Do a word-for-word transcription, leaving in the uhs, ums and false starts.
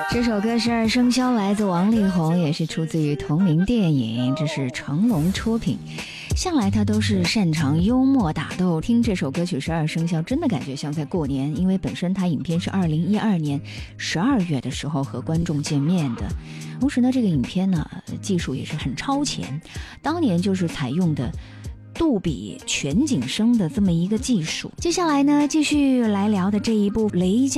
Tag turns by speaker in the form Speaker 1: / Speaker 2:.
Speaker 1: 这首歌《十二生肖》来自王力宏，也是出自于同名电影，这是成龙出品。向来他都是擅长幽默打斗，听这首歌曲《十二生肖》真的感觉像在过年，因为本身他影片是二零一二年十二月的时候和观众见面的。同时呢，这个影片呢技术也是很超前，当年就是采用的杜比全景声的这么一个技术。接下来呢，继续来聊的这一部雷佳